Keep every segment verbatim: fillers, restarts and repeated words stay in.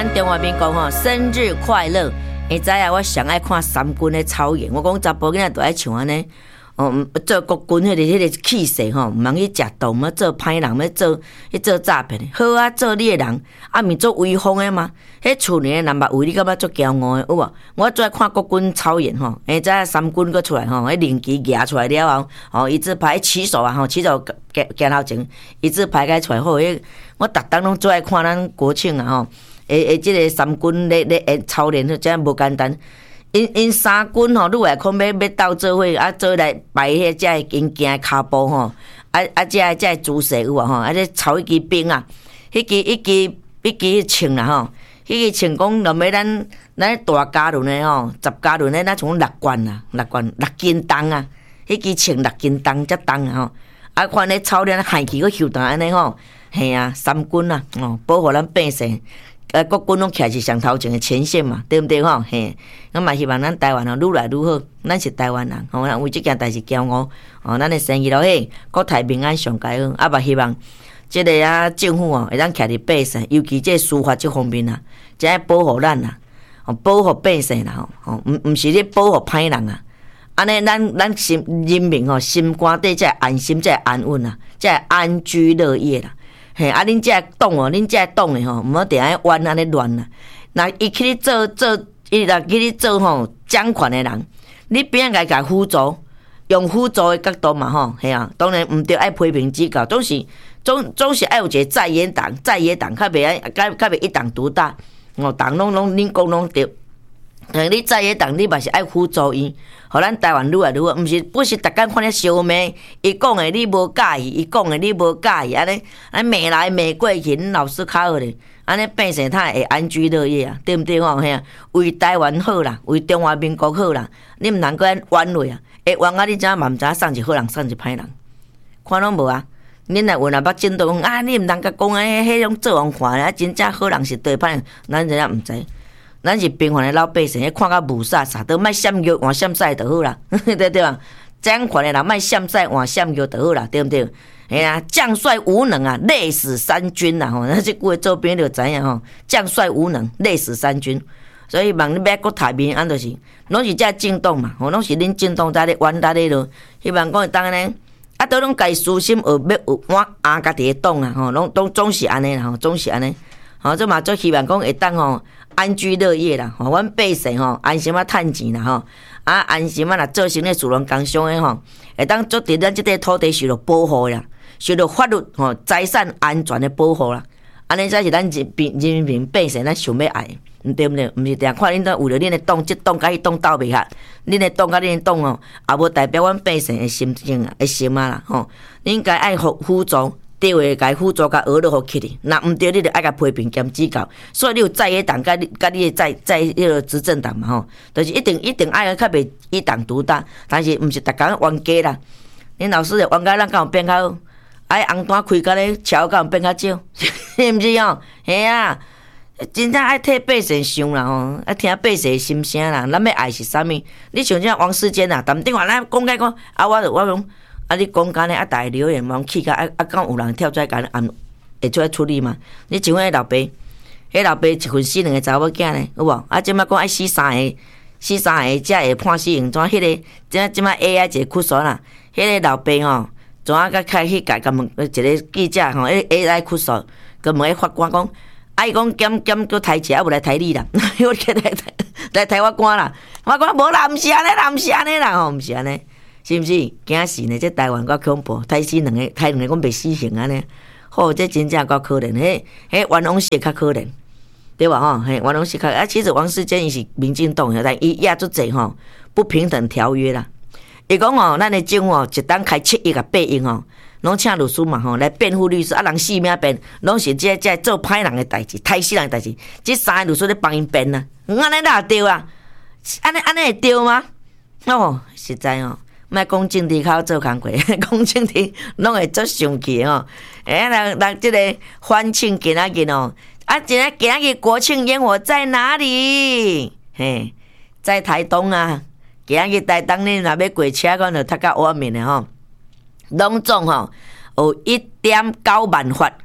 咱中华民国吼生日快乐！会知啊，我上爱看三军的操演，我讲查甫囡仔都爱像安尼。哦，做国军迄个迄个气势吼，毋通去食毒，要做歹人，要做去做诈骗的。好啊，做你的人，啊，毋是做威风的嘛？迄厝里的人目为你感觉足骄傲的，有无？我最爱看国军操演吼，会知影三军搁出来吼，迄令旗举出来了后，吼一字排起手啊吼，起手行行头前，一字排开出来好，迄我逐当拢最爱看咱国庆啊吼，诶诶，即个三军咧咧诶操练，真无简单。因因三军吼，愈来看要要斗做伙，啊做来排迄只会因行骹步吼，啊啊只只会姿势有啊吼，啊咧操迄支兵啊，迄支迄支迄支枪啦吼，迄支枪讲落尾咱咱大加仑的吼，十加仑的咱从六罐啊，六罐六斤重啊，迄支枪六斤重才重啊吼，啊看咧操练害去个休弹安尼吼，嘿啊三军啊，哦保护咱百姓。呃，国军拢徛是上头前的前线嘛，对毋对吼？嘿，我嘛希望咱台湾吼愈来愈好，咱是台湾人，吼，咱为即件代志骄傲，哦，咱的生意咯嘿，国泰民安上佳好，啊嘛希望即个啊政府哦会当徛伫百姓，尤其即司法即方面啊，才爱保护咱啦，哦，保护百姓啦，吼，毋毋是咧保护歹人啊，安尼咱咱心人民吼心肝底才会安心，才会安稳啊，才会安居乐业啦。嘿，啊！恁这党哦，恁这党的吼，毋好定爱冤安尼乱啦。那伊去你做做，伊若去你做吼掌权的人，你边个甲辅助，用辅助的角度嘛吼，嘿啊，当然毋对爱批评指教，总是总总是爱有一个在野党，在野党较袂爱，较较袂一党独大，哦，党拢拢恁讲拢对。嗯，你在野党，你嘛是爱辅助伊，互咱台湾愈来愈好，毋是不是逐工看咧烧骂，伊讲的你无介意，伊讲的你无介意，安尼安骂来骂过去，恁老师较好咧，安尼百姓他会安居乐业啊，对毋对吼？嘿啊，为台湾好啦，为中华民国好啦，你毋通搁安冤落啊，会冤啊！你知影嘛？毋知影送一好人，送一歹人，看拢无啊？恁若有若捌诊断讲啊，你毋通甲讲安迄迄种做人看啊，真正好人是对歹人，咱真正毋知。咱是平凡的老百姓，看甲无煞煞，都莫闪耀换闪晒就好啦，对对吧？掌权的人莫闪晒换闪耀就好啦，对毋对？哎呀，将帅无能啊，累死三军啦！吼，那这句话周边就知影吼，将帅无能，累死三军。所以望你要国泰民安，就是拢是遮政党嘛，吼，拢是恁政党在咧冤在咧咯。希望讲会当安尼，啊，都拢家私心学要有我阿家己的党啊，吼，拢拢总是安尼啦，吼，总是安尼。吼，这嘛做希望讲会当吼安居乐业啦，吼，阮百姓吼安心啊趁钱啦，吼，啊安心啊若做成咧自然工商诶吼，会当做伫咱即块土地受到保护啦，受到法律吼财产安全诶保护啦，安尼才是咱人民人民百姓咱想要爱，毋对毋对？毋是定看恁都为了恁诶党，即党甲迄党斗袂合，恁诶党甲恁诶党哦，也无代表阮百姓诶心情啊，诶心啊啦，吼，恁应该爱辅辅助。对话该辅助甲学落互起哩，若毋对，你就爱甲批评兼指教。所以你有在野党，甲你甲你在在迄个执政党嘛吼，就是一定一定爱较袂一党独大，但是毋是逐工冤家啦。恁老师就冤家，咱敢有变较好？爱红单开甲咧，超敢有变较少？是毋是吼？嘿啊，真正爱替百姓想啦吼，爱听百姓心声啦。咱要爱是啥物？你像这王世坚啊，但顶话咱讲解讲，啊，我我讲。啊！你讲干咧啊，大留言往气甲啊啊，敢有人跳出来甲你按会出来处理嘛？你像迄老爸，迄老爸一份死两个查某囝呢，有无？啊，即摆讲爱死三个，死三个才会判死刑，怎？迄个即即摆 A I 一个屈诉啦，迄个老爸吼，怎啊甲开去甲甲问一个记者吼，迄 A I 屈诉，佮问迄法官讲，啊伊讲检检搁抬起啊，无来抬你啦，我来来来抬法官啦，法官无啦，毋是安尼啦，毋是安尼啦，吼，毋是安尼。是毋是？惊死呢！这台湾够恐怖，抬死两个，抬两个讲袂死刑安尼。吼，这真正够可怜，迄迄冤枉死较可怜，对吧？吼，嘿，冤枉死较啊。其实王世坚伊是民进党的，但伊压足济吼不平等条约啦。伊讲吼，咱的政府哦，一当开七亿甲八亿吼，拢请律师嘛吼来辩护律师，啊人性命辩，拢是这这做歹人的代志，害死人的代志。这三个律师咧帮因辩啊，安尼哪对啊？安尼安尼会对吗？哦，实在哦。莫讲政治口做工课，讲政治拢会做生气吼。哎，人人即个欢庆今仔日哦，啊，今仔今仔日国庆烟火在哪里？嘿，在台东啊。今仔日台东呢，若要过车，可能读较晚面的吼。拢总吼有一点九万发，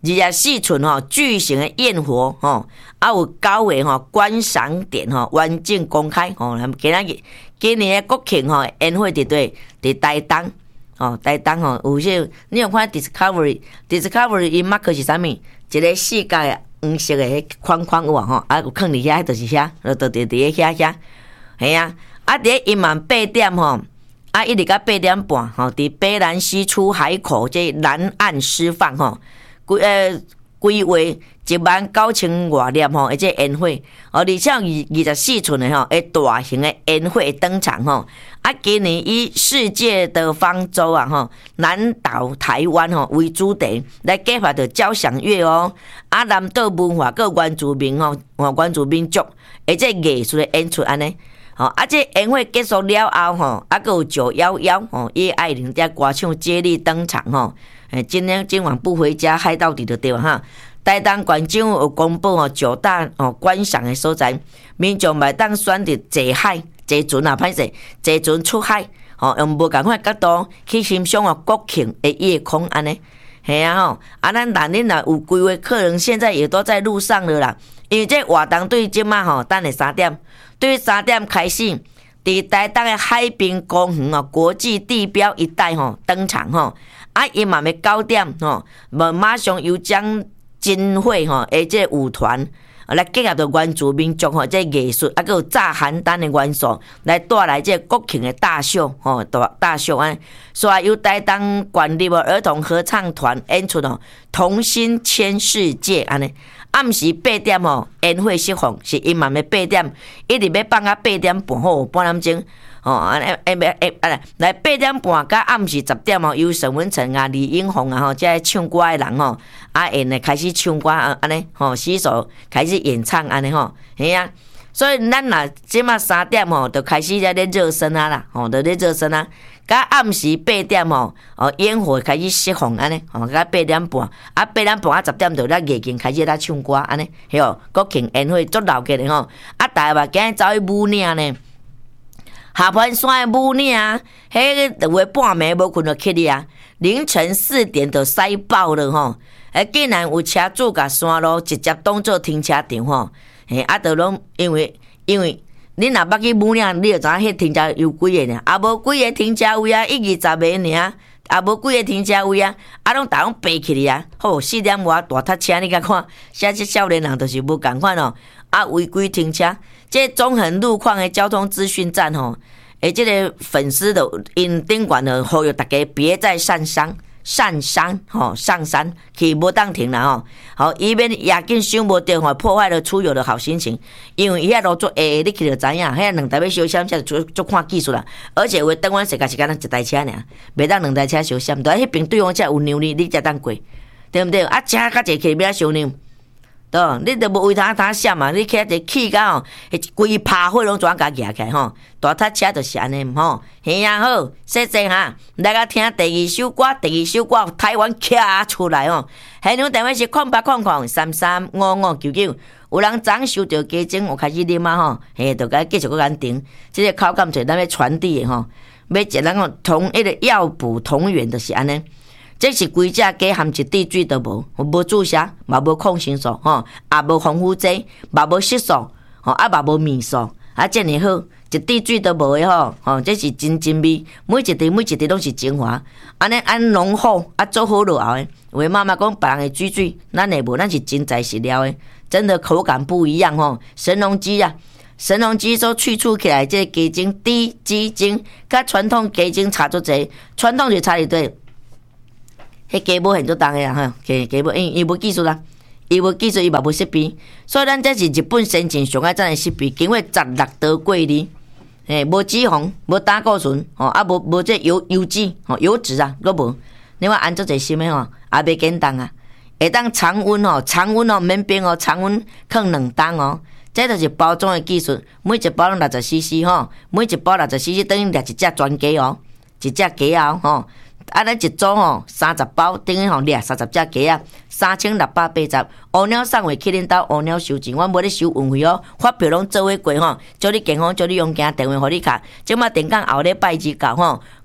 二十四寸吼巨型的焰火吼，啊有九个吼观赏点吼完整公开吼。今仔日今年的国庆吼宴会伫对伫台东吼，台东吼有些你有看 Discovery Discovery 伊马克是啥物？一个世界的黄色的迄框框有啊吼，啊有放伫遐就是遐，就就伫伫遐遐，系啊。啊，伫一晚八点吼，啊一直到八点半吼，伫北兰溪出海口这南岸释放吼，规呃规划一万九千外粒吼，而且宴会哦，而且二二十四寸的吼，诶大型的宴会登场吼。啊，今年以世界的方舟啊吼，南岛台湾吼为主题来计划的交响乐哦，啊南岛文化个原住民吼，吼原住民族，而且艺术的演出安尼。吼，啊，这宴会结束了后吼，啊，佫有九一一吼，叶爱玲在歌唱接力登场吼。诶，今天今晚不回家，嗨到底就对了哈。台东县政府有公布吼九大哦观赏的所在，民众咪当选择坐海、坐船啊，歹势坐船出海，吼用无共款角度去欣赏哦国庆的夜空安尼。系啊吼，啊咱南宁若有规划，客人现在也都在路上了啦。因为这活动对即马吼，等下三点。对三点开始，伫台东的海滨公园哦，国际地标一带吼登场吼，啊，伊嘛要九点吼，无马上由将金会吼，而这舞团来结合着原住民族吼，这艺术啊，佮有炸邯郸的元素来带来这国庆的大秀吼，大大秀安，所以由台东管理的儿童合唱团演出哦，同心牵世界安尼。暗时八点吼，宴会释放是因嘛要八点，一直要放到八点半吼，半点钟吼，安尼诶诶诶，来八点半到暗时十点吼，由沈文成啊、李英宏啊吼，这唱歌的人吼，啊，因呢开始唱歌啊，安尼吼，洗手开始演唱安尼吼，嘿啊，所以咱若即马三点吼，就开始在咧热身啊啦，吼，就咧热身啊。到暗时八点吼，哦烟火开始释放安尼，吼，到八点半，啊八点半啊十点就咱夜间开始来唱歌安尼，嘿哦，国庆宴会足闹热的吼，啊大家今日走去舞岭呢，下盘山的舞岭，迄个话半暝无困就起哩啊，凌晨四点就塞爆了吼，诶竟然有车主甲山路直接当做停车场吼，嘿啊，就拢因为因为。你若捌去舞岭，你就知影迄停车有几个呢？也无几个停车位啊，一二十个尔，也无几个停车位啊，啊，拢逐拢爬起哩啊！好，四点外大塞车，你甲看，现在少年人就是无共款哦，啊，违规停车。这中横路况的交通资讯站吼，诶，这个粉丝的因顶管的呼吁大家别再上山。上山吼，上山去无当停啦吼，好，以免夜间想无到吼，破坏了出游的好心情。因为伊遐路做下，你去就知影，遐两台要小闪，才做做看技术啦。而且话等阮世界是敢若一台车尔，袂当两台车小闪，但迄边对方才有牛呢，你才当过，对毋对？啊，车较济起要小牛。对，你都无为他他闪嘛？你起一气甲吼，规趴火拢全甲举起来吼，大塞车就是安尼吼。嘿啊好，谢谢哈，来甲听第二首歌，第二首歌台湾徛出来吼。现场电话是空八空空三三五五九九，有人昨收到家钟，我开始啉啊吼，嘿，就甲继续搁安停。这个口感就是咱要传递的吼，要一人讲同一个药补同源就是安尼。这是规只鸡含一滴水都无，无注射，嘛无抗生素，吼，也无防腐剂，嘛无色素，吼，啊嘛无面素，啊，遮尔好，一滴水都无的吼，吼，这是真真味，每一滴每一滴拢是精华，安尼安浓厚，啊做好落后的。为妈妈讲别人的水水，咱的无，咱是真材实料的，真的口感不一样吼。神农鸡啊，神农鸡所去除起来，这鸡精、低鸡精，甲传统鸡精差足济，传统就差一堆。迄鸡母很做重个啦，吼，鸡鸡母因伊无技术啦，伊无技术伊嘛无识别，所以咱这是日本先进上爱怎个识别，经过十六道过滤，诶，无脂肪，无胆固醇，吼，啊无无这油油脂，吼，油脂啊，佫无，你话按做者心诶吼，也袂简单啊，会当常温吼，常温哦，免冰哦，常温放两冬哦，这就是包装的技术，每一包拢六十 C C 吼，每一包六十 C C 等于掠一只全鸡哦，一只鸡哦，吼。啊，咱一组吼三十包，等于吼掠三十只鸡啊，三千六百八十。乌鸟送货去恁兜乌鸟收钱，阮无咧收运费哦。发票拢做伙过吼，祝你健康，祝你勇敢。电话互你卡，即马电讲后礼拜二到吼，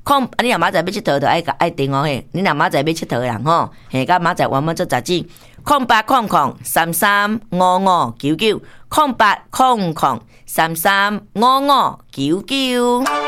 空啊，你若明仔载要佚佗，就爱爱订哦嘿。你若明仔载要佚佗的人吼，嘿，甲明仔载原本做杂志，空八空空三三五五九九，空八空空三三五五九九。